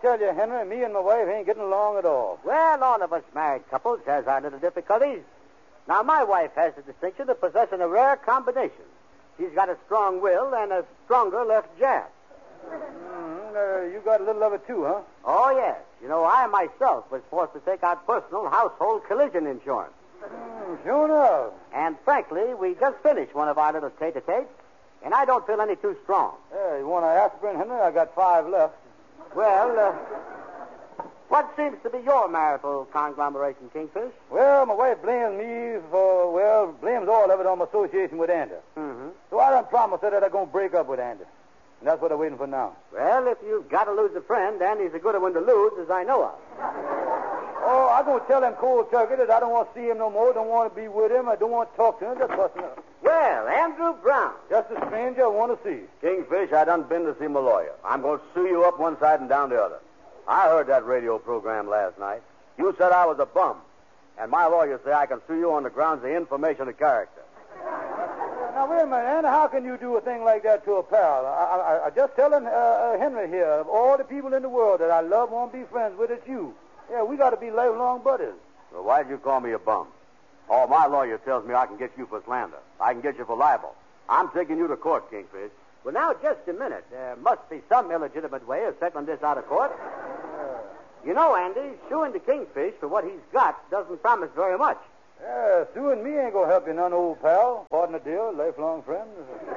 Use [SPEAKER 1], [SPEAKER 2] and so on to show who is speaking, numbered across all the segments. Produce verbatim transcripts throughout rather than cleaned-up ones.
[SPEAKER 1] tell you, Henry, me and my wife ain't getting along at all.
[SPEAKER 2] Well, all of us married couples has our little difficulties. Now, my wife has the distinction of possessing a rare combination. She's got a strong will and a stronger left jab.
[SPEAKER 1] Mm, uh, you got a little of it, too, huh?
[SPEAKER 2] Oh, yes. You know, I myself was forced to take out personal household collision insurance.
[SPEAKER 1] Mm, sure enough.
[SPEAKER 2] And frankly, we just finished one of our little tete-a-tetes, and I don't feel any too strong.
[SPEAKER 1] Yeah, you want an aspirin, Henry? I got five left.
[SPEAKER 2] Well, uh, what seems to be your marital conglomeration, Kingfish?
[SPEAKER 1] Well, my wife blames me for, well, blames all of it on my association with Andy.
[SPEAKER 2] Mm-hmm.
[SPEAKER 1] So I done promised her that I'm going to break up with Andy. And that's what I'm waiting for now.
[SPEAKER 2] Well, if you've got to lose a friend, Andy's a good one to lose, as I know of.
[SPEAKER 1] Oh, I'm going to tell him cold turkey that I don't want to see him no more, don't want to be with him, I don't want to talk to him, just fussing up.
[SPEAKER 2] Well, Andrew Brown.
[SPEAKER 1] Just a stranger I want to see.
[SPEAKER 3] Kingfish, I done been to see my lawyer. I'm going to sue you up one side and down the other. I heard that radio program last night. You said I was a bum. And my lawyer say I can sue you on the grounds of information of character.
[SPEAKER 1] Now, wait a minute, Andy. How can you do a thing like that to a pal? I, I, I just telling uh, uh, Henry here, of all the people in the world that I love, want to be friends with, it's you. Yeah, we got to be lifelong buddies.
[SPEAKER 3] So why'd you call me a bum? Oh, my lawyer tells me I can get you for slander. I can get you for libel. I'm taking you to court, Kingfish.
[SPEAKER 2] Well, now, just a minute. There must be some illegitimate way of settling this out of court. You know, Andy, suing the Kingfish for what he's got doesn't promise very much.
[SPEAKER 1] Yeah, suing me ain't going to help you none, old pal. Partner deal, lifelong friend.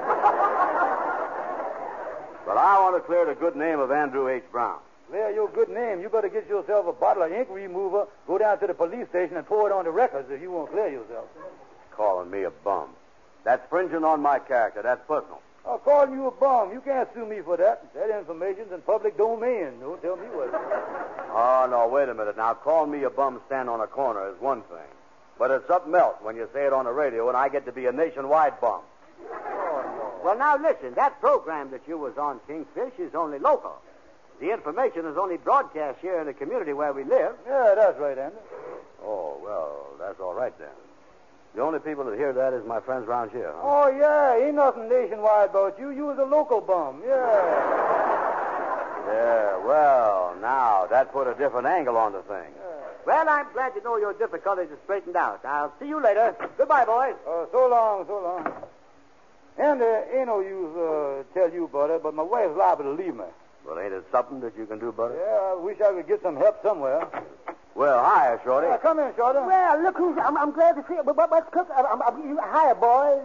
[SPEAKER 3] But I want to clear the good name of Andrew H. Brown.
[SPEAKER 1] Clear your good name. You better get yourself a bottle of ink remover, go down to the police station and pour it on the records if you want to clear yourself.
[SPEAKER 3] Calling me a bum. That's fringing on my character. That's personal.
[SPEAKER 1] Oh, calling you a bum. You can't sue me for that. That information's in public domain. Don't tell me what.
[SPEAKER 3] Oh, no, wait a minute. Now, calling me a bum stand on a corner is one thing. But it's something else when you say it on the radio and I get to be a nationwide bum.
[SPEAKER 1] Oh, no.
[SPEAKER 2] Well, now, listen. That program that you was on, Kingfish, is only local. The information is only broadcast here in the community where we live.
[SPEAKER 1] Yeah, that's right, Andy.
[SPEAKER 3] Oh, well, that's all right then. The only people that hear that is my friends around here, huh?
[SPEAKER 1] Oh, yeah. Ain't nothing nationwide about you. You was a local bum. Yeah.
[SPEAKER 3] Yeah, well, now, that put a different angle on the thing.
[SPEAKER 1] Yeah.
[SPEAKER 2] Well, I'm glad to know your difficulties are straightened out. I'll see you later. Goodbye, boys.
[SPEAKER 1] Uh, so long, so long. And uh, ain't no use uh, tell you about it, but my wife's liable to leave me.
[SPEAKER 3] Well, ain't it something that you can do, buddy?
[SPEAKER 1] Yeah, I wish I could get some help somewhere.
[SPEAKER 3] Well, hiya, Shorty.
[SPEAKER 1] Yeah, come in, Shorty.
[SPEAKER 4] Well, look who's... I'm, I'm glad to see you. But, but, but Cook, I'm, I'm, you, hiya, boys.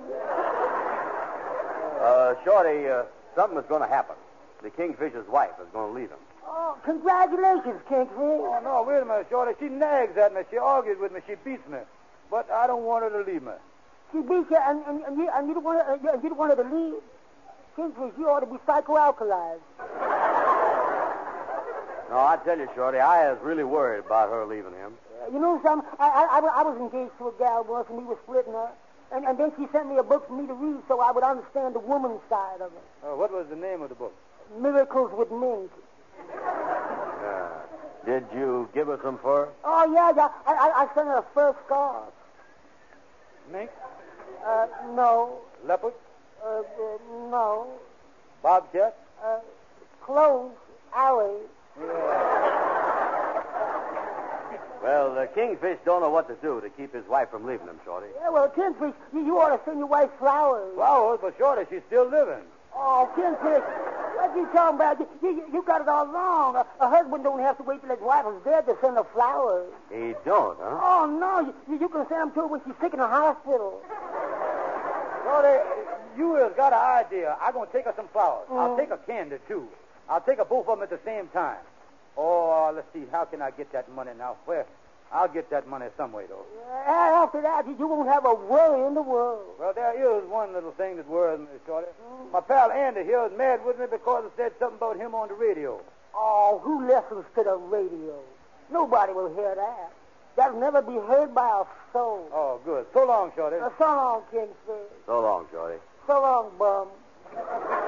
[SPEAKER 3] Uh, Shorty, uh, something is going to happen. The Kingfisher's wife is going to leave him.
[SPEAKER 4] Oh, congratulations, Kingfish.
[SPEAKER 1] Oh, no, wait a minute, Shorty. She nags at me. She argues with me. She beats me. But I don't want her to leave me.
[SPEAKER 4] She beat you, and, and, and, you, and you, don't want her, and you don't want her to leave? Kingfish, you ought to be psychoalkalized.
[SPEAKER 3] No, I tell you, Shorty, I was really worried about her leaving him.
[SPEAKER 4] Uh, you know something? I, I, I, I was engaged to a gal once, and we were splitting her. And, and then she sent me a book for me to read so I would understand the woman's side of it.
[SPEAKER 1] Uh, what was the name of the book?
[SPEAKER 4] Miracles with Mink.
[SPEAKER 3] Uh, did you give her some fur?
[SPEAKER 4] Oh, yeah, yeah. I, I, I sent her a fur scarf.
[SPEAKER 1] Mink?
[SPEAKER 4] Uh, no.
[SPEAKER 1] Leopard?
[SPEAKER 4] Uh, uh, no.
[SPEAKER 1] Bobcat?
[SPEAKER 4] Uh, clothes. Alley.
[SPEAKER 3] Well, the Kingfish don't know what to do to keep his wife from leaving him, Shorty.
[SPEAKER 4] Yeah, well, Kingfish, you, you ought to send your wife flowers.
[SPEAKER 1] Flowers, but Shorty, she's still living.
[SPEAKER 4] Oh, Kingfish, what you talking about? You, you, you got it all wrong. A, a husband don't have to wait till his wife is dead to send her flowers.
[SPEAKER 3] He don't, huh?
[SPEAKER 4] Oh, no, you, you can send them to her when she's sick in the hospital.
[SPEAKER 1] Shorty, you has got an idea. I'm going to take her some flowers.
[SPEAKER 4] Mm.
[SPEAKER 1] I'll take her candy, too. I'll take her both of them at the same time. Oh, let's see. How can I get that money now? Where? I'll get that money some way, though.
[SPEAKER 4] Uh, after that, you won't have a worry in the world.
[SPEAKER 1] Well, there is one little thing that worries me, Shorty. My pal Andy here is mad with me because I said something about him on the radio.
[SPEAKER 4] Oh, who listens to the radio? Nobody will hear that. That'll never be heard by a soul.
[SPEAKER 1] Oh, good. So long, Shorty.
[SPEAKER 4] Uh, so long, Kingfish.
[SPEAKER 3] So long, Shorty.
[SPEAKER 4] So long, bum.